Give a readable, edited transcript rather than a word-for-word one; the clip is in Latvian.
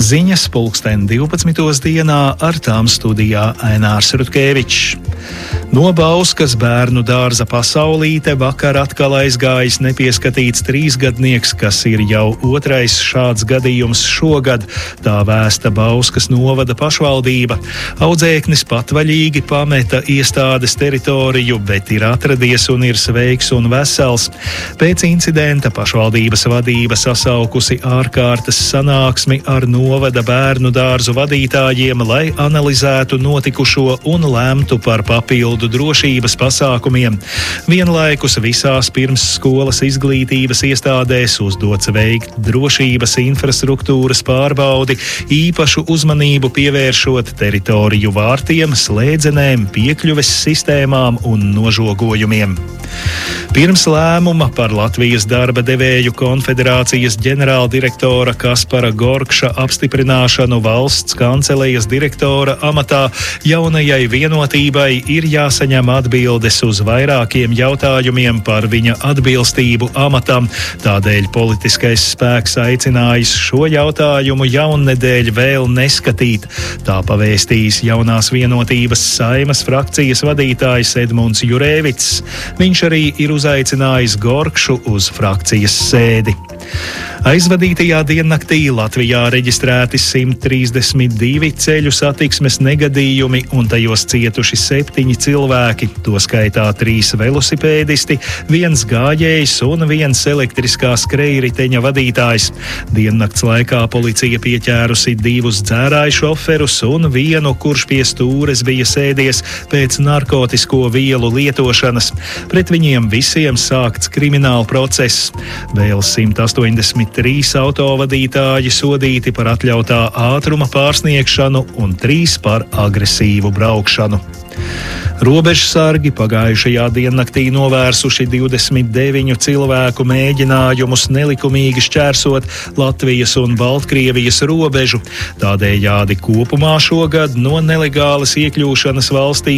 Ziņas 12:12 dienā, ar tām studijā Ainārs Rutkevičs. No Bauskas bērnu dārza Pasaulīte vakar atkal aizgājis nepieskatīts 3-gadnieks, kas ir jau otrais šāds gadījums šogad, tā vēsta Bauskas novada pašvaldība. Audzēknis patvaļīgi pameta iestādes teritoriju, bet ir atradies un ir sveiks un vesels. Pēc incidenta pašvaldības vadība sasaukusi ārkārtas sanāksmi ar novada bērnu dārzu vadītājiem, lai analizētu notikušo un lemtu par papildu drošības pasākumiem. Vienlaikus visās pirmsskolas izglītības iestādēs uzdots veikt drošības infrastruktūras pārbaudi, īpašu uzmanību pievēršot teritoriju vārtiem, slēdzenēm, piekļuves sistēmām un nožogojumiem. Pirms lēmuma par Latvijas darba devēju konfederācijas ģenerāldirektora Kaspara Gorkša apstiprināšanu valsts kancelejas direktora amatā jaunajai vienotībai ir jāsaņem atbildes uz vairākiem jautājumiem par viņa atbilstību amatam. Tādēļ politiskais spēks aicinājis šo jautājumu jaunnedēļ vēl neskatīt. Tā pavēstījis jaunās vienotības Saeimas frakcijas vadītājs Edmunds Jurēvics. Viņš arī ir uzaicinājis Gorkšu uz frakcijas sēdi. Aizvadītajā diennaktī Latvijā reģistrēti 132 ceļu satiksmes negadījumi un tajos cietuši 7 cilvēki, to skaitā 3 velosipēdisti, 1 gājējs un 1 elektriskā skrejriteņa vadītājs. Diennakts laikā policija pieķērusi 2 dzērāju šoferus un 1, kurš pie stūres bija sēdies pēc narkotisko vielu lietošanas. Pret viņiem visiem sākts krimināla process. Vēl 183 autovadītāji sodīti par atļautā ātruma pārsniegšanu un 3 par agresīvu braukšanu. Robežsargi pagājušajā diennaktī novērsuši 29 cilvēku mēģinājumus nelikumīgi šķērsot Latvijas un Baltkrievijas robežu. Tādējādi kopumā šogad no nelegālas iekļūšanas valstī